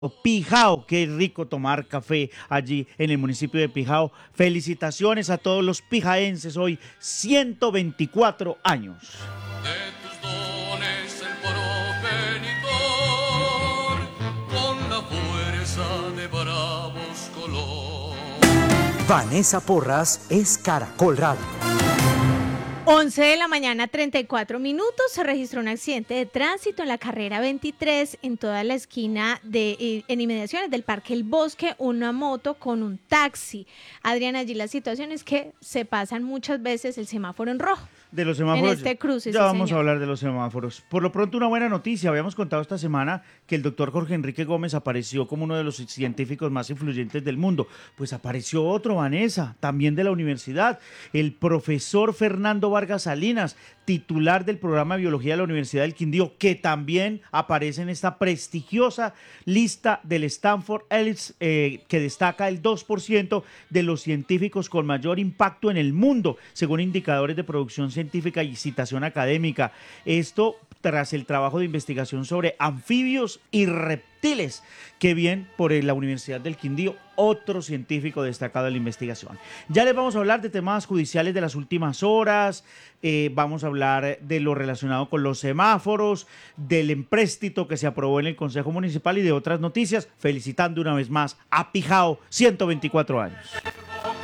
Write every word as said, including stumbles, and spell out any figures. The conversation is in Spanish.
Pijao, qué rico tomar café allí en el municipio de Pijao. Felicitaciones a todos los pijaenses hoy, ciento veinticuatro años. De tus dones el progenitor, con la fuerza de bravos color. Vanessa Porras es Caracol Radio. once de la mañana, treinta y cuatro minutos, se registró un accidente de tránsito en la carrera veintitrés, en toda la esquina de, en inmediaciones del Parque El Bosque, una moto con un taxi. Adriana, allí la situación es que se pasan muchas veces el semáforo en rojo. De los semáforos. En este cruce, ya sí, vamos señor. a hablar de los semáforos. Por lo pronto, una buena noticia. Habíamos contado esta semana que el doctor Jorge Enrique Gómez apareció como uno de los científicos más influyentes del mundo. Pues apareció otro, Vanessa, también de la universidad, el profesor Fernando Vargas Salinas, titular del programa de biología de la Universidad del Quindío, que también aparece en esta prestigiosa lista del Stanford Elite, eh, que destaca el dos por ciento de los científicos con mayor impacto en el mundo, según indicadores de producción científica y citación académica. Esto tras el trabajo de investigación sobre anfibios y reptiles. Qué bien por la Universidad del Quindío, otro científico destacado en la investigación. Ya les vamos a hablar de temas judiciales de las últimas horas, eh, vamos a hablar de lo relacionado con los semáforos, del empréstito que se aprobó en el Consejo Municipal y de otras noticias, felicitando una vez más a Pijao, ciento veinticuatro años.